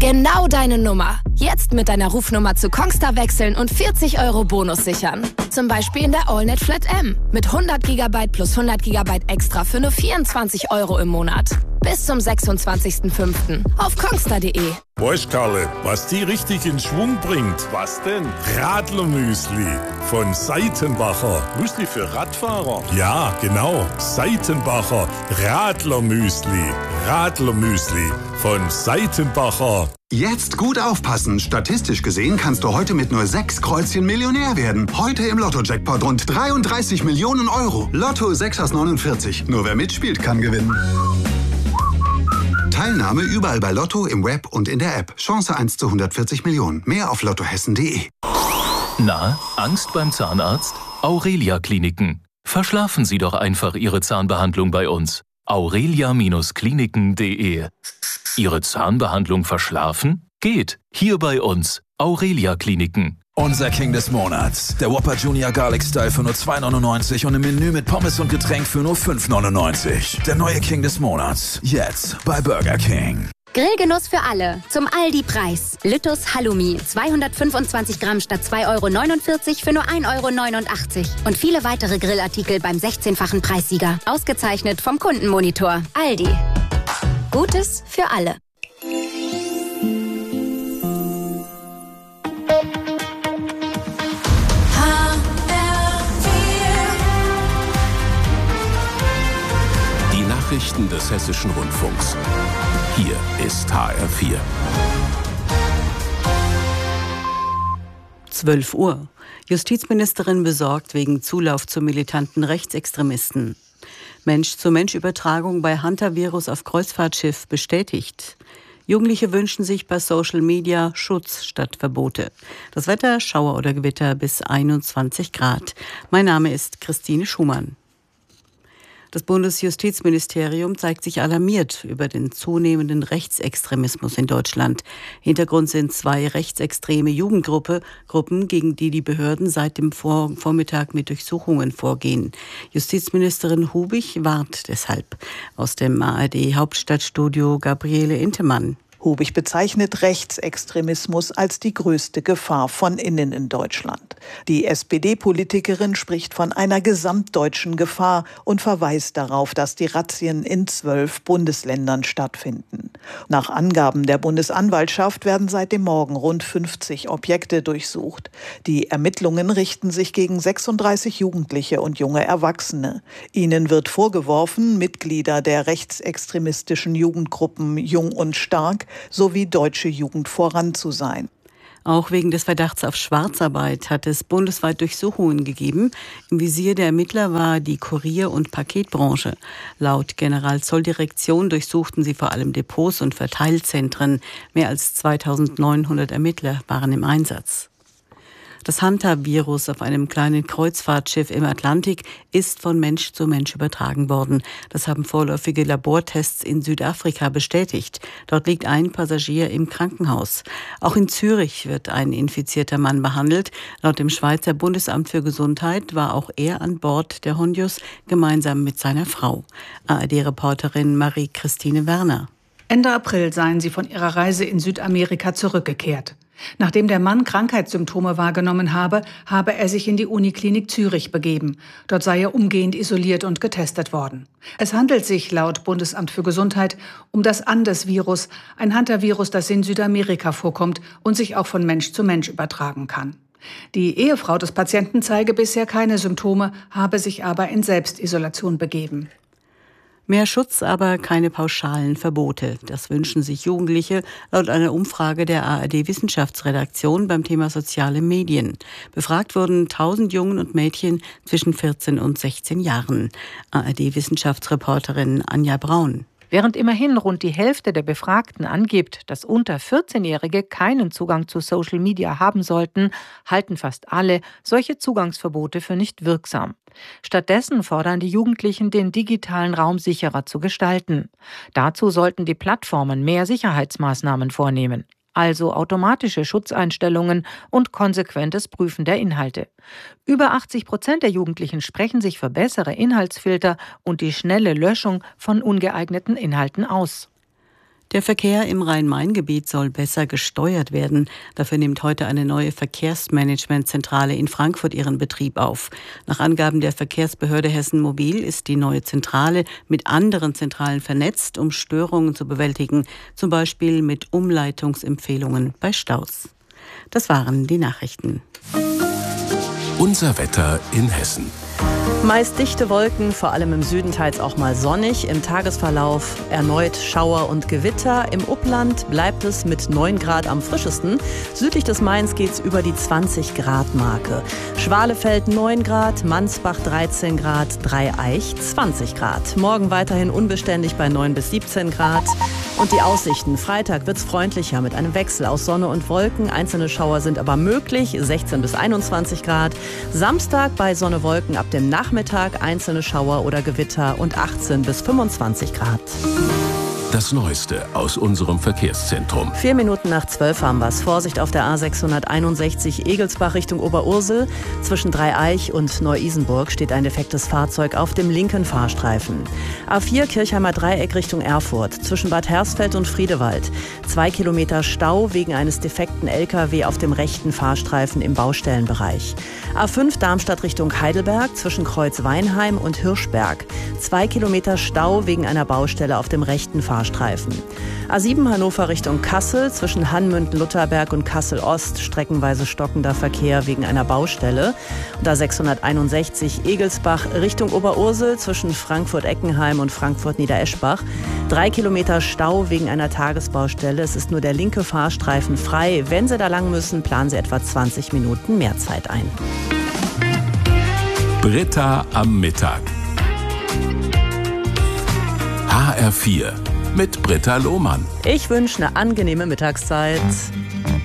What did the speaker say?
Genau deine Nummer. Jetzt mit deiner Rufnummer zu Kongstar wechseln und 40 € Bonus sichern. Zum Beispiel in der AllNet Flat M. Mit 100 GB plus 100 GB extra für nur 24 € im Monat. Bis zum 26.05. auf kongstar.de. Weißt, Karle, was die richtig in Schwung bringt? Was denn? Radlermüsli von Seitenbacher. Müsli für Radfahrer? Ja, genau. Seitenbacher Radlermüsli. Radlermüsli von Seitenbacher. Jetzt gut aufpassen. Statistisch gesehen kannst du heute mit nur 6 Kreuzchen Millionär werden. Heute im Lotto-Jackpot rund 33 Millionen €. Lotto 6 aus 49. Nur wer mitspielt, kann gewinnen. Teilnahme überall bei Lotto, im Web und in der App. Chance 1 zu 140 Millionen. Mehr auf lottohessen.de. Na, Angst beim Zahnarzt? Aurelia Kliniken. Verschlafen Sie doch einfach Ihre Zahnbehandlung bei uns. aurelia-kliniken.de. Ihre Zahnbehandlung verschlafen? Geht. Hier bei uns. Aurelia Kliniken. Unser King des Monats. Der Whopper Junior Garlic Style für nur 2,99 und im Menü mit Pommes und Getränk für nur 5,99. Der neue King des Monats. Jetzt bei Burger King. Grillgenuss für alle. Zum Aldi-Preis. Lüttus Halloumi. 225 Gramm statt 2,49 € für nur 1,89 €. Und viele weitere Grillartikel beim 16-fachen Preissieger. Ausgezeichnet vom Kundenmonitor. Aldi. Gutes für alle. Die Nachrichten des Hessischen Rundfunks. Hier ist HR4. 12 Uhr. Justizministerin besorgt wegen Zulauf zu militanten Rechtsextremisten. Mensch-zu-Mensch-Übertragung bei Hantavirus auf Kreuzfahrtschiff bestätigt. Jugendliche wünschen sich bei Social Media Schutz statt Verbote. Das Wetter, Schauer oder Gewitter bis 21 Grad. Mein Name ist Christine Schumann. Das Bundesjustizministerium zeigt sich alarmiert über den zunehmenden Rechtsextremismus in Deutschland. Hintergrund sind 2 rechtsextreme Jugendgruppen, gegen die die Behörden seit dem Vormittag mit Durchsuchungen vorgehen. Justizministerin Hubig warnt deshalb. Aus dem ARD-Hauptstadtstudio Gabriele Intemann. Hubig bezeichnet Rechtsextremismus als die größte Gefahr von innen in Deutschland. Die SPD-Politikerin spricht von einer gesamtdeutschen Gefahr und verweist darauf, dass die Razzien in 12 Bundesländern stattfinden. Nach Angaben der Bundesanwaltschaft werden seit dem Morgen rund 50 Objekte durchsucht. Die Ermittlungen richten sich gegen 36 Jugendliche und junge Erwachsene. Ihnen wird vorgeworfen, Mitglieder der rechtsextremistischen Jugendgruppen Jung und Stark sowie Deutsche Jugend voran zu sein. Auch wegen des Verdachts auf Schwarzarbeit hat es bundesweit Durchsuchungen gegeben. Im Visier der Ermittler war die Kurier- und Paketbranche. Laut Generalzolldirektion durchsuchten sie vor allem Depots und Verteilzentren. Mehr als 2900 Ermittler waren im Einsatz. Das Hantavirus auf einem kleinen Kreuzfahrtschiff im Atlantik ist von Mensch zu Mensch übertragen worden. Das haben vorläufige Labortests in Südafrika bestätigt. Dort liegt ein Passagier im Krankenhaus. Auch in Zürich wird ein infizierter Mann behandelt. Laut dem Schweizer Bundesamt für Gesundheit war auch er an Bord der Honjus gemeinsam mit seiner Frau. ARD-Reporterin Marie-Christine Werner. Ende April seien sie von ihrer Reise in Südamerika zurückgekehrt. Nachdem der Mann Krankheitssymptome wahrgenommen habe, habe er sich in die Uniklinik Zürich begeben. Dort sei er umgehend isoliert und getestet worden. Es handelt sich laut Bundesamt für Gesundheit um das Andes-Virus, ein Hantavirus, das in Südamerika vorkommt und sich auch von Mensch zu Mensch übertragen kann. Die Ehefrau des Patienten zeige bisher keine Symptome, habe sich aber in Selbstisolation begeben. Mehr Schutz, aber keine pauschalen Verbote. Das wünschen sich Jugendliche laut einer Umfrage der ARD-Wissenschaftsredaktion beim Thema soziale Medien. Befragt wurden 1000 Jungen und Mädchen zwischen 14 und 16 Jahren. ARD-Wissenschaftsreporterin Anja Braun. Während immerhin rund die Hälfte der Befragten angibt, dass unter 14-Jährige keinen Zugang zu Social Media haben sollten, halten fast alle solche Zugangsverbote für nicht wirksam. Stattdessen fordern die Jugendlichen, den digitalen Raum sicherer zu gestalten. Dazu sollten die Plattformen mehr Sicherheitsmaßnahmen vornehmen. Also automatische Schutzeinstellungen und konsequentes Prüfen der Inhalte. Über 80% der Jugendlichen sprechen sich für bessere Inhaltsfilter und die schnelle Löschung von ungeeigneten Inhalten aus. Der Verkehr im Rhein-Main-Gebiet soll besser gesteuert werden. Dafür nimmt heute eine neue Verkehrsmanagementzentrale in Frankfurt ihren Betrieb auf. Nach Angaben der Verkehrsbehörde Hessen Mobil ist die neue Zentrale mit anderen Zentralen vernetzt, um Störungen zu bewältigen, zum Beispiel mit Umleitungsempfehlungen bei Staus. Das waren die Nachrichten. Unser Wetter in Hessen. Meist dichte Wolken, vor allem im Süden teils auch mal sonnig. Im Tagesverlauf erneut Schauer und Gewitter. Im Upland bleibt es mit 9 Grad am frischesten. Südlich des Mains geht's über die 20-Grad-Marke. Schwalefeld 9 Grad, Mansbach 13 Grad, Dreieich 20 Grad. Morgen weiterhin unbeständig bei 9 bis 17 Grad. Und die Aussichten. Freitag wird's freundlicher mit einem Wechsel aus Sonne und Wolken. Einzelne Schauer sind aber möglich, 16 bis 21 Grad. Samstag bei Sonne, Wolken ab dem Nachmittag einzelne Schauer oder Gewitter und 18 bis 25 Grad. Das Neueste aus unserem Verkehrszentrum. 4 Minuten nach 12 haben wir's. Vorsicht auf der A661 Egelsbach Richtung Oberursel. Zwischen Dreieich und Neu-Isenburg steht ein defektes Fahrzeug auf dem linken Fahrstreifen. A4 Kirchheimer Dreieck Richtung Erfurt. Zwischen Bad Hersfeld und Friedewald. 2 Kilometer Stau wegen eines defekten LKW auf dem rechten Fahrstreifen im Baustellenbereich. A5 Darmstadt Richtung Heidelberg zwischen Kreuz Weinheim und Hirschberg. 2 Kilometer Stau wegen einer Baustelle auf dem rechten Fahrstreifen. A7 Hannover Richtung Kassel zwischen Hanmünden-Lutherberg und Kassel-Ost streckenweise stockender Verkehr wegen einer Baustelle. Und A661 Egelsbach Richtung Oberursel zwischen Frankfurt-Eckenheim und Frankfurt-Niedereschbach. 3 Kilometer Stau wegen einer Tagesbaustelle. Es ist nur der linke Fahrstreifen frei. Wenn Sie da lang müssen, planen Sie etwa 20 Minuten mehr Zeit ein. Britta am Mittag. HR4 mit Britta Lohmann. Ich wünsche eine angenehme Mittagszeit.